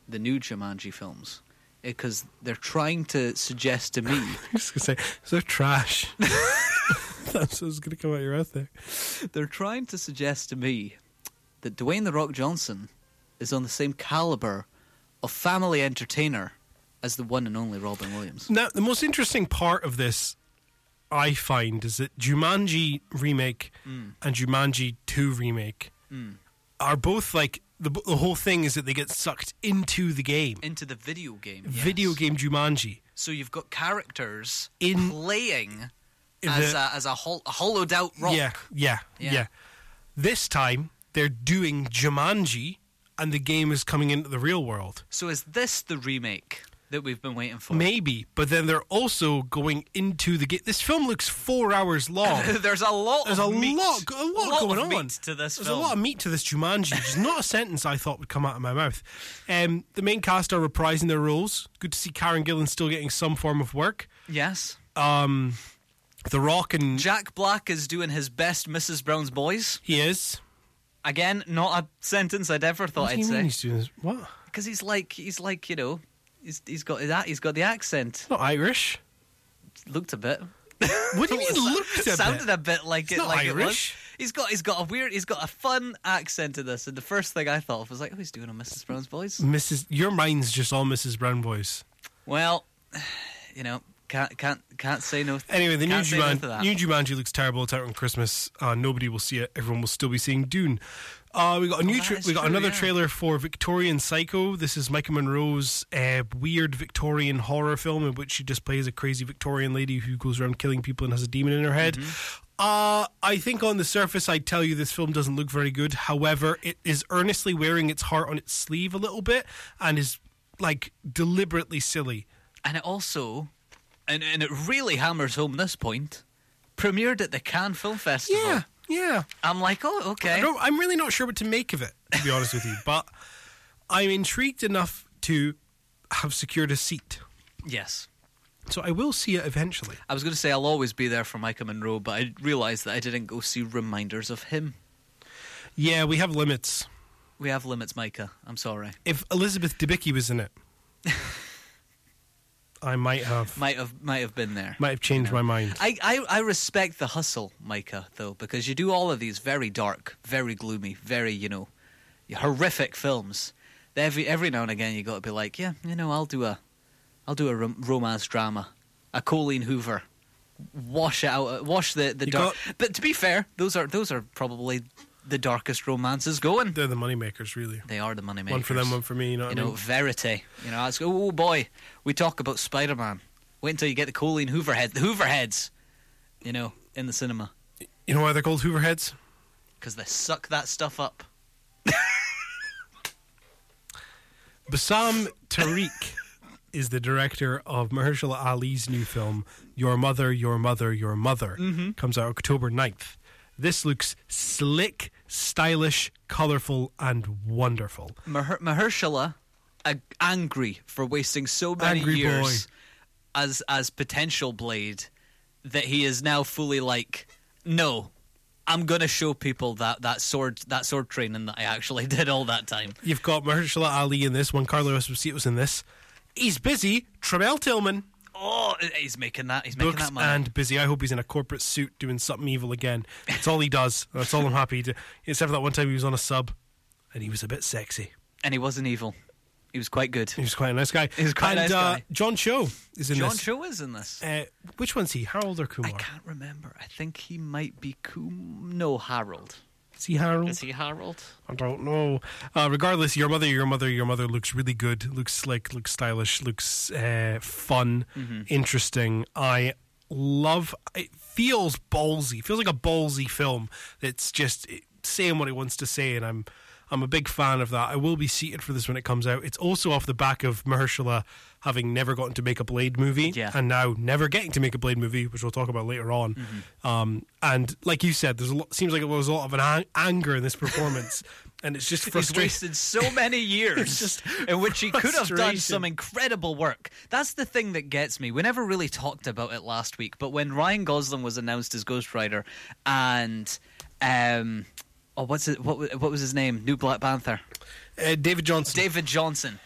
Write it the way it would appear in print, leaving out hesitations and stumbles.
the new Jumanji films, because they're trying to suggest to me. I was going to say, they're trash. That's what was going to come out of your mouth there. They're trying to suggest to me that Dwayne "The Rock" Johnson is on the same caliber of family entertainer as the one and only Robin Williams. Now, the most interesting part of this, I find, is that Jumanji Remake and Jumanji 2 Remake are both like, the whole thing is that they get sucked into the game. Into the video game. Yes. Video game Jumanji. So you've got characters playing as a hollowed out rock. Yeah. This time, they're doing Jumanji, and the game is coming into the real world. So is this the remake that we've been waiting for? Maybe, but then they're also going into the game. This film looks 4 hours long. There's a lot going on. Meat to this There's film. a lot of meat to this Jumanji, which is not a sentence I thought would come out of my mouth. The main cast are reprising their roles. Good to see Karen Gillan still getting some form of work. Yes. The Rock and... Jack Black is doing his best Mrs. Brown's Boys. He is. Again, not a sentence I'd ever thought I'd say. He's doing this? What? Because he's like, you know, he's got the accent. Not Irish. Looked a bit. What do you mean looked a bit? Sounded a bit like it's it. Not like Irish. He's got a fun accent to this, and the first thing I thought of was like, oh, he's doing a Mrs. Brown's Boys. Your mind's just all Mrs. Brown Boys. Well, you know, can't say no. Anyway, the new Jumanji looks terrible. It's out on Christmas. Nobody will see it. Everyone will still be seeing Dune. We got another trailer for Victorian Psycho. This is Micah Monroe's weird Victorian horror film in which she just plays a crazy Victorian lady who goes around killing people and has a demon in her head. I think on the surface I'd tell you this film doesn't look very good. However, it is earnestly wearing its heart on its sleeve a little bit and is like deliberately silly. And it also, and it really hammers home this point, premiered at the Cannes Film Festival. Yeah. I'm like, oh, okay. I'm really not sure what to make of it, to be honest with you. But I'm intrigued enough to have secured a seat. Yes. So I will see it eventually. I was going to say I'll always be there for Micah Monroe, but I realised that I didn't go see Reminders of Him. Yeah, we have limits. We have limits, Micah. I'm sorry. If Elizabeth Debicki was in it, I might have been there. Might have changed my mind. I respect the hustle, Micah, though, because you do all of these very dark, very gloomy, very, horrific films. Every now and again you got to be like, yeah, I'll do a romance drama, a Colleen Hoover, wash the dark. But to be fair, those are probably the darkest romances going. They're the moneymakers, really. They are the moneymakers. One for them, one for me. You know what I mean? Verity. It's, oh boy, we talk about Spider-Man. Wait until you get the Colleen Hoover heads, in the cinema. You know why they're called Hoover heads? Because they suck that stuff up. Bassam Tariq is the director of Mahershala Ali's new film, Your Mother, Your Mother, Your Mother. Comes out October 9th. This looks slick, stylish, colourful, and wonderful. Mahershala, angry for wasting so many years as potential Blade, that he is now fully like, no, I'm going to show people that sword training that I actually did all that time. You've got Mahershala Ali in this one. Carlos Esposito's in this. He's busy. Tremel Tillman. Oh, he's making that. He's Books making that money. and busy. I hope he's in a corporate suit doing something evil again. That's all he does. That's all I'm happy to. Except for that one time he was on a sub, and he was a bit sexy. And he wasn't evil. He was quite good. He was quite a nice guy. He was quite a nice guy. John Cho is in this. John Cho is in this. Which one's he? Harold or Kumar? I can't remember. I think he might be No, Harold. Is he Harold? Is he Harold? I don't know. Regardless, Your Mother, Your Mother, Your Mother looks really good. Looks slick, looks stylish, looks fun, interesting. I love it. Feels ballsy. Feels like a ballsy film that's just saying what it wants to say, and I'm a big fan of that. I will be seated for this when it comes out. It's also off the back of Mahershala having never gotten to make a Blade movie, and now never getting to make a Blade movie, which we'll talk about later on. And like you said, seems like there was a lot of anger in this performance, and it's just frustrating. He's wasted so many years in which he could have done some incredible work. That's the thing that gets me. We never really talked about it last week, but when Ryan Gosling was announced as Ghost Rider, and what was his name? New Black Panther. David Johnson. David Johnson.